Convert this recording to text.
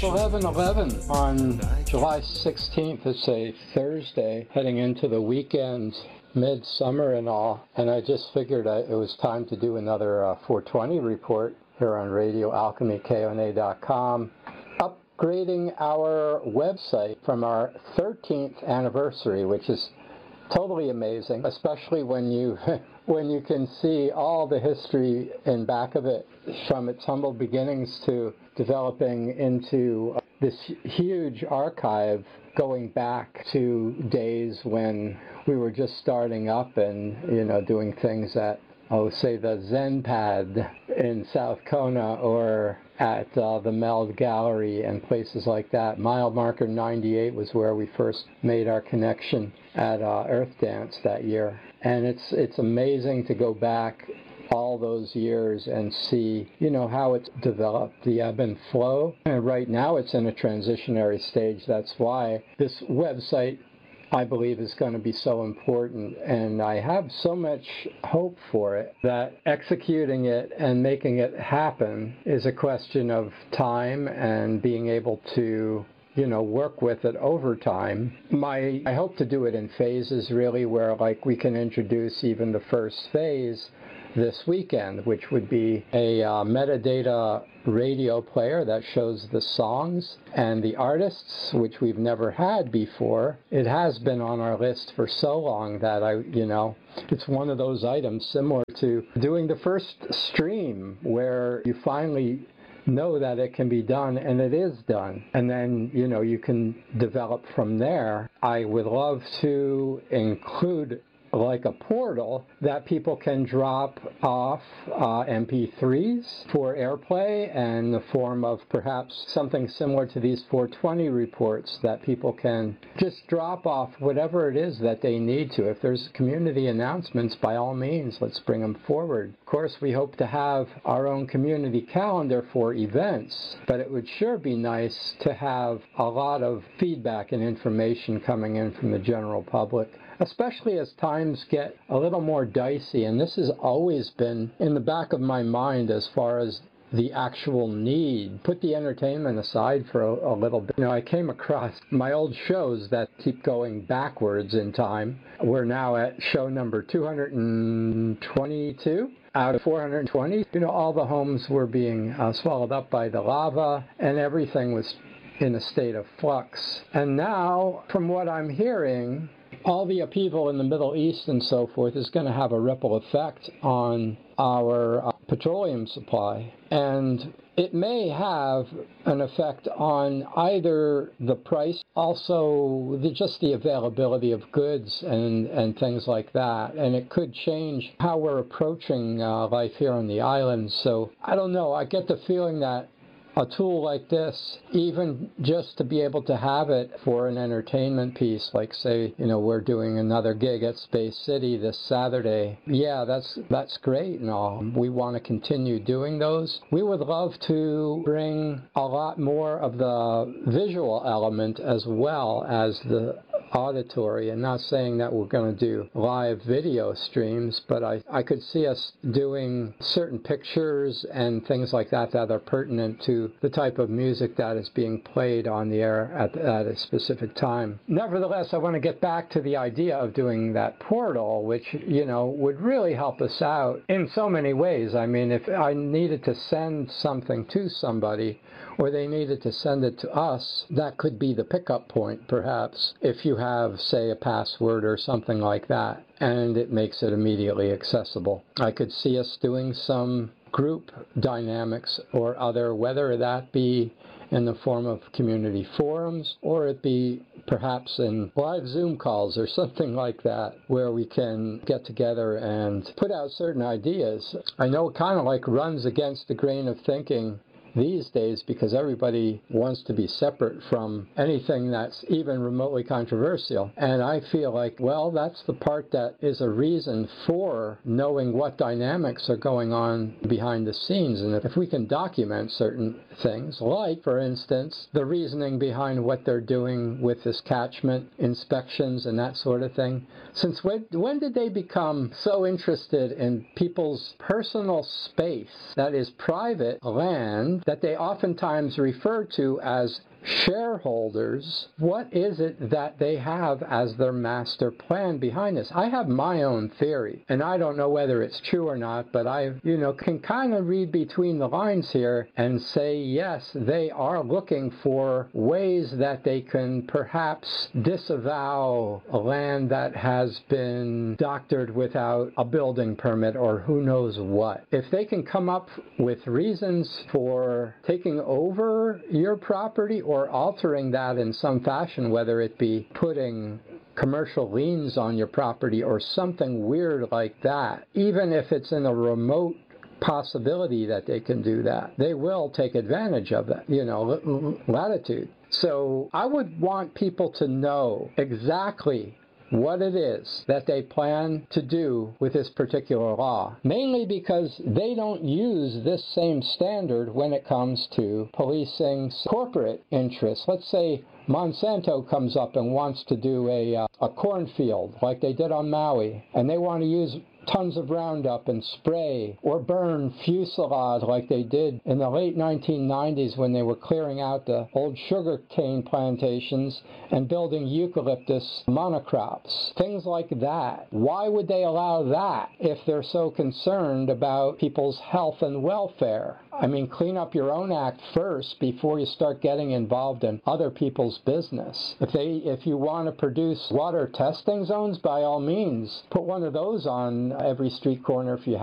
11:11 on July 16th. It's a Thursday, heading into the weekend, midsummer and all, and I just figured it was time to do another 420 report here on Radio Alchemy, KONA.com, upgrading our website from our 13th anniversary, which is totally amazing, especially when you when you can see all the history in back of it, from its humble beginnings to developing into this huge archive going back to days when we were just starting up and, doing things at, say, the Zen Pad in South Kona or at the Meld Gallery and places like that. Mile marker 98 was where we first made our connection at Earth Dance that year. And it's amazing to go back all those years and see, how it's developed, the ebb and flow. And right now it's in a transitionary stage. That's why this website, I believe, is going to be so important, and I have so much hope for it that executing it and making it happen is a question of time and being able to work with it over time. I hope to do it in phases, really, where we can introduce even the first phase this weekend, which would be a metadata radio player that shows the songs and the artists, which we've never had before. It has been on our list for so long that it's one of those items similar to doing the first stream, where you finally know that it can be done, and it is done. And then, you can develop from there. I would love to include like a portal that people can drop off MP3s for airplay, and the form of perhaps something similar to these 420 reports that people can just drop off whatever it is that they need to. If there's community announcements, by all means, let's bring them forward. Of course, we hope to have our own community calendar for events, but it would sure be nice to have a lot of feedback and information coming in from the general public, especially as times get a little more dicey. And this has always been in the back of my mind as far as the actual need. Put the entertainment aside for a little bit. I came across my old shows that keep going backwards in time. We're now at show number 222 out of 420. All the homes were being swallowed up by the lava, and everything was in a state of flux. And now, from what I'm hearing, all the upheaval in the Middle East and so forth is going to have a ripple effect on our petroleum supply. And it may have an effect on either the price, also just the availability of goods and things like that. And it could change how we're approaching life here on the island. So I don't know. I get the feeling that a tool like this, even just to be able to have it for an entertainment piece, like say, we're doing another gig at Space City this Saturday. Yeah, that's great and all. We want to continue doing those. We would love to bring a lot more of the visual element as well as the auditory, and not saying that we're going to do live video streams, but I could see us doing certain pictures and things like that that are pertinent to the type of music that is being played on the air at a specific time. Nevertheless, I want to get back to the idea of doing that portal, which, would really help us out in so many ways. I mean, if I needed to send something to somebody, or they needed to send it to us, that could be the pickup point, perhaps, if you have, say, a password or something like that, and it makes it immediately accessible. I could see us doing some group dynamics or other, whether that be in the form of community forums, or it be perhaps in live Zoom calls or something like that, where we can get together and put out certain ideas. I know it kind of like runs against the grain of thinking these days, because everybody wants to be separate from anything that's even remotely controversial. And I feel like, well, that's the part that is a reason for knowing what dynamics are going on behind the scenes. And if we can document certain things, like, for instance, the reasoning behind what they're doing with this catchment inspections and that sort of thing. Since when did they become so interested in people's personal space that is private land that they oftentimes refer to as shareholders, what is it that they have as their master plan behind this? I have my own theory, and I don't know whether it's true or not, but I, can kind of read between the lines here and say, yes, they are looking for ways that they can perhaps disavow a land that has been doctored without a building permit or who knows what. If they can come up with reasons for taking over your property or altering that in some fashion, whether it be putting commercial liens on your property or something weird like that, even if it's in a remote possibility that they can do that, they will take advantage of that, latitude. So I would want people to know exactly what it is that they plan to do with this particular law, mainly because they don't use this same standard when it comes to policing corporate interests. Let's say Monsanto comes up and wants to do a cornfield like they did on Maui, and they want to use tons of Roundup and spray or burn fuselage like they did in the late 1990s when they were clearing out the old sugar cane plantations and building eucalyptus monocrops. Things like that. Why would they allow that if they're so concerned about people's health and welfare? I mean, clean up your own act first before you start getting involved in other people's business. If you want to produce water testing zones, by all means, put one of those on every street corner if you